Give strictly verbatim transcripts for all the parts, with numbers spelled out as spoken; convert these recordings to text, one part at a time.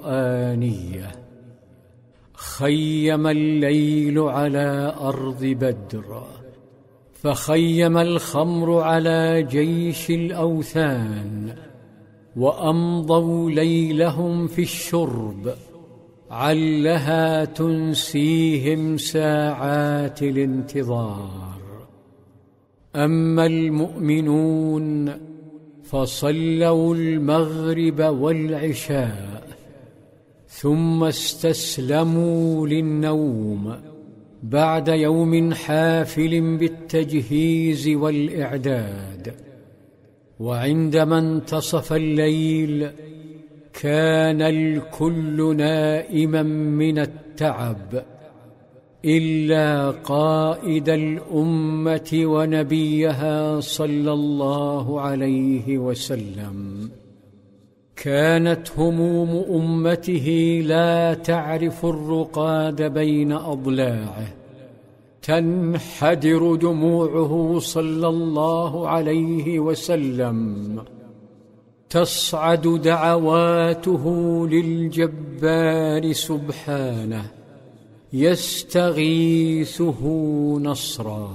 آنية. خيم الليل على أرض بدر، فخيم الخمر على جيش الأوثان، وأمضوا ليلهم في الشرب علها تنسيهم ساعات الانتظار. أما المؤمنون فصلوا المغرب والعشاء ثم استسلموا للنوم بعد يوم حافل بالتجهيز والإعداد. وعندما انتصف الليل كان الكل نائما من التعب إلا قائد الأمة ونبيها صلى الله عليه وسلم. كانت هموم أمته لا تعرف الرقاد بين أضلاعه، تنحدر دموعه صلى الله عليه وسلم، تصعد دعواته للجبار سبحانه، يستغيثه نصرا.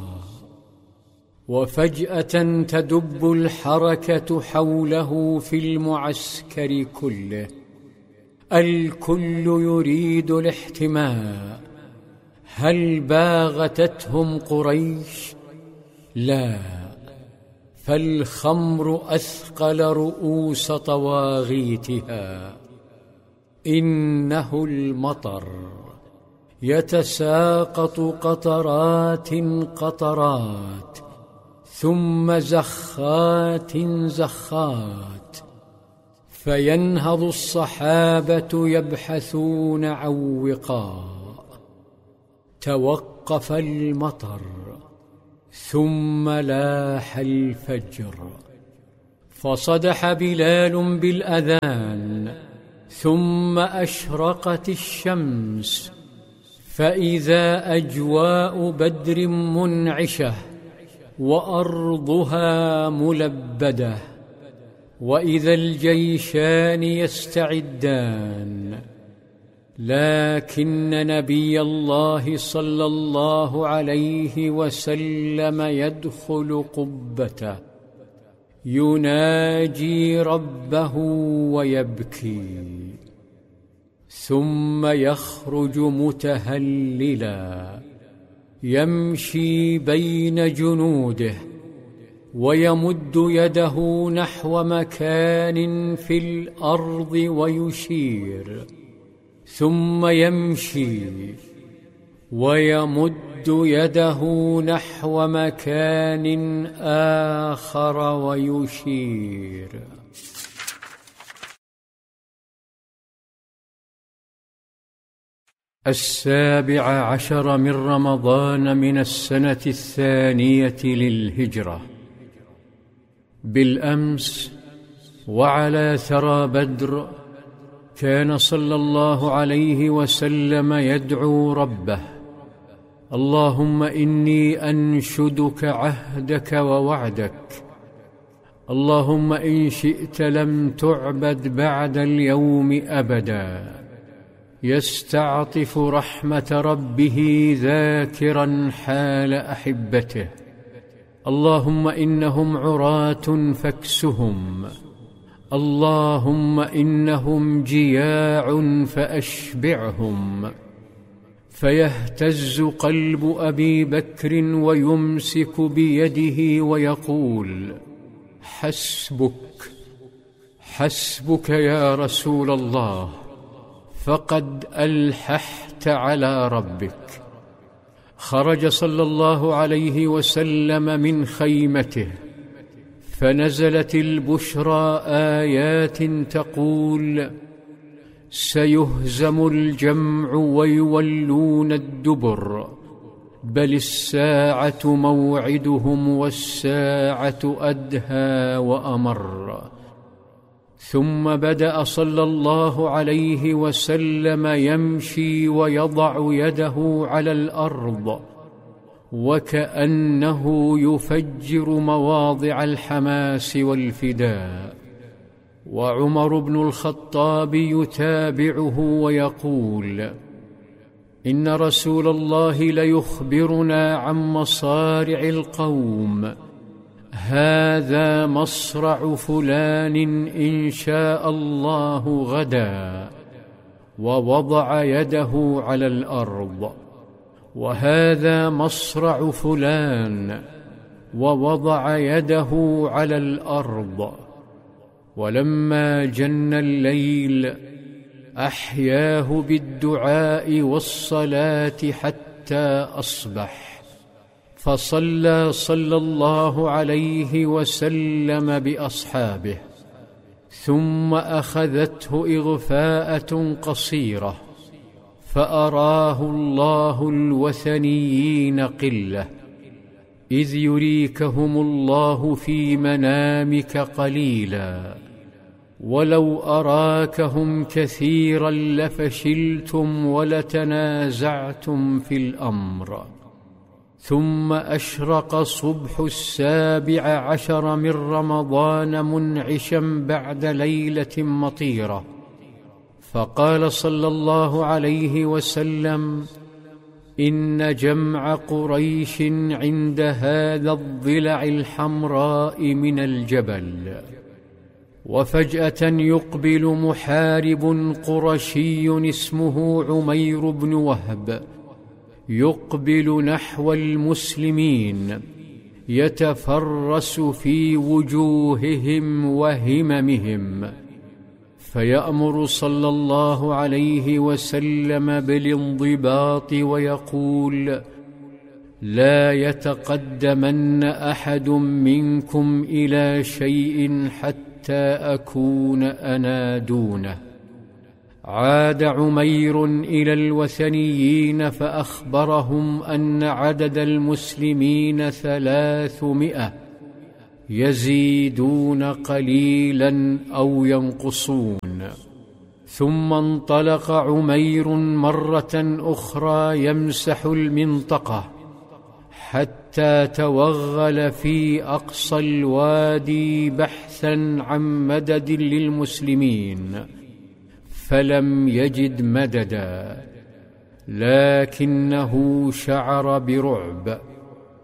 وفجأة تدب الحركة حوله في المعسكر كله، الكل يريد الاحتماء. هل باغتتهم قريش؟ لا، فالخمر أثقل رؤوس طواغيتها. إنه المطر يتساقط قطرات قطرات ثم زخات زخات، فينهض الصحابة يبحثون عن وقاء. توقف المطر ثم لاح الفجر، فصدح بلال بالأذان، ثم أشرقت الشمس، فإذا أجواء بدر منعشة وأرضها ملبدة، وإذا الجيشان يستعدان. لكن نبي الله صلى الله عليه وسلم يدخل قبته يناجي ربه ويبكي، ثم يخرج متهللا يمشي بين جنوده ويمد يده نحو مكان في الأرض ويشير، ثم يمشي ويمد يده نحو مكان آخر ويشير. السابع عشر من رمضان من السنة الثانية للهجرة. بالأمس وعلى ثرى بدر كان صلى الله عليه وسلم يدعو ربه: اللهم إني أنشدك عهدك ووعدك، اللهم إن شئت لم تعبد بعد اليوم أبدا. يستعطف رحمة ربه ذاكرا حال أحبته: اللهم إنهم عراة فاكسهم، اللهم إنهم جياع فأشبعهم. فيهتز قلب أبي بكر ويمسك بيده ويقول: حسبك حسبك يا رسول الله، فقد ألححت على ربك. خرج صلى الله عليه وسلم من خيمته، فنزلت البشرى آيات تقول: سيهزم الجمع ويولون الدبر، بل الساعة موعدهم والساعة أدهى وأمر. ثم بدأ صلى الله عليه وسلم يمشي ويضع يده على الأرض وكأنه يفجر مواضع الحماس والفداء. وعمر بن الخطاب يتابعه ويقول: إن رسول الله ليخبرنا عن مصارع القوم: هذا مصرع فلان إن شاء الله غدا، ووضع يده على الأرض، وهذا مصرع فلان، ووضع يده على الأرض. ولما جن الليل أحياه بالدعاء والصلاة حتى أصبح، فصلى صلى الله عليه وسلم بأصحابه، ثم أخذته إغفاءة قصيرة، فأراه الله الوثنيين قلة، إذ يريكهم الله في منامك قليلا، ولو أراكهم كثيرا لفشلتم ولتنازعتم في الأمر. ثم أشرق صبح السابع عشر من رمضان منعشا بعد ليلة مطيرة، فقال صلى الله عليه وسلم: إن جمع قريش عند هذا الضلع الحمراء من الجبل. وفجأة يقبل محارب قرشي اسمه عمير بن وهب، يقبل نحو المسلمين، يتفرس في وجوههم وهممهم، فيأمر صلى الله عليه وسلم بالانضباط ويقول: لا يتقدمن أحد منكم إلى شيء حتى أكون أنا دونه. عاد عمير إلى الوثنيين فأخبرهم أن عدد المسلمين ثلاثمائة، يزيدون قليلا أو ينقصون. ثم انطلق عمير مرة أخرى يمسح المنطقة حتى توغل في أقصى الوادي بحثا عن مدد للمسلمين، فلم يجد مددا، لكنه شعر برعب،